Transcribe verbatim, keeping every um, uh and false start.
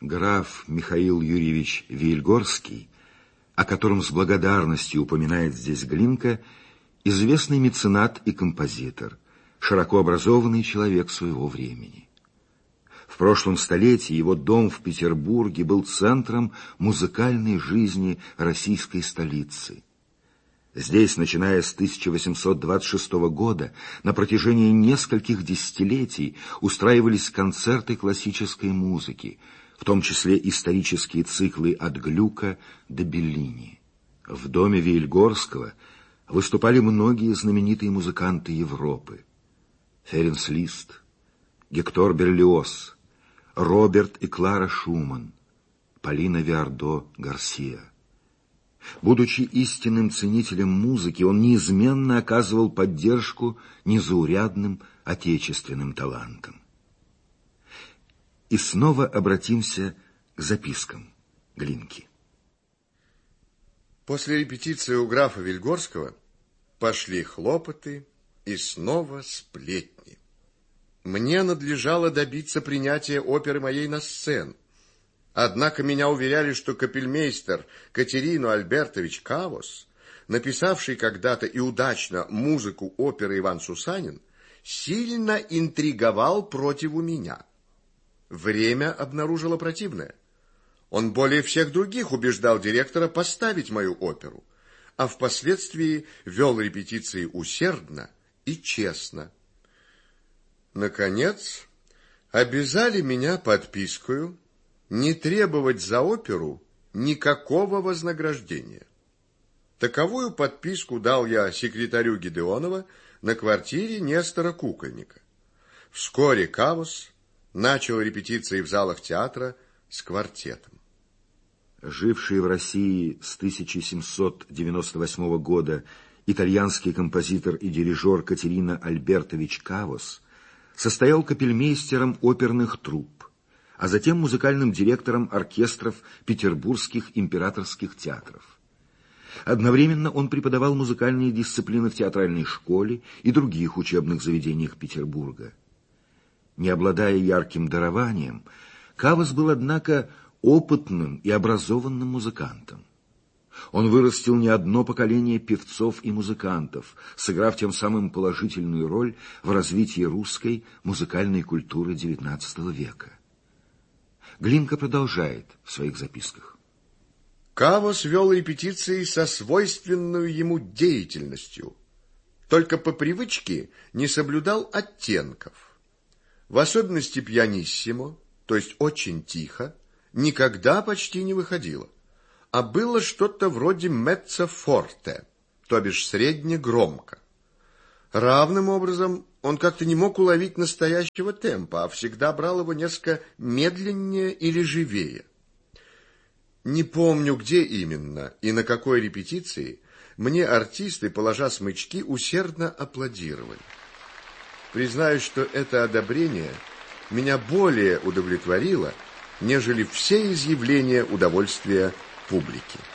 Граф Михаил Юрьевич Виельгорский, о котором с благодарностью упоминает здесь Глинка, известный меценат и композитор, широко образованный человек своего времени. В прошлом столетии его дом в Петербурге был центром музыкальной жизни российской столицы. Здесь, начиная с тысяча восемьсот двадцать шестого года, на протяжении нескольких десятилетий устраивались концерты классической музыки, в том числе исторические циклы от Глюка до Беллини. В доме Виельгорского выступали многие знаменитые музыканты Европы: Ференц Лист, Гектор Берлиоз, Роберт и Клара Шуман, Полина Виардо Гарсия. Будучи истинным ценителем музыки, он неизменно оказывал поддержку незаурядным отечественным талантам. И снова обратимся к запискам Глинки. После репетиции у графа Виельгорского пошли хлопоты и снова сплетни. Мне надлежало добиться принятия оперы моей на сцену. Однако меня уверяли, что капельмейстер Катерину Альбертович Кавос, написавший когда-то и удачно музыку оперы «Иван Сусанин», сильно интриговал против меня. Время обнаружило противное. Он более всех других убеждал директора поставить мою оперу, а впоследствии вел репетиции усердно и честно. Наконец, обязали меня подпискою не требовать за оперу никакого вознаграждения. Таковую подписку дал я секретарю Гедеонова на квартире Нестора Кукольника. Вскоре Кавос начал репетиции в залах театра с квартетом. Живший в России с тысяча семьсот девяносто восьмого года итальянский композитор и дирижер Катерина Альбертович Кавос состоял капельмейстером оперных трупп, а затем музыкальным директором оркестров петербургских императорских театров. Одновременно он преподавал музыкальные дисциплины в театральной школе и других учебных заведениях Петербурга. Не обладая ярким дарованием, Кавос был, однако, опытным и образованным музыкантом. Он вырастил не одно поколение певцов и музыкантов, сыграв тем самым положительную роль в развитии русской музыкальной культуры девятнадцатого века. Глинка продолжает в своих записках. Кавос вел репетиции со свойственную ему деятельностью, только по привычке не соблюдал оттенков. В особенности пианиссимо, то есть очень тихо, никогда почти не выходило, а было что-то вроде меццо-форте, то бишь средне-громко. Равным образом он как-то не мог уловить настоящего темпа, а всегда брал его несколько медленнее или живее. Не помню, где именно и на какой репетиции мне артисты, положа смычки, усердно аплодировали. Признаюсь, что это одобрение меня более удовлетворило, нежели все изъявления удовольствия публики.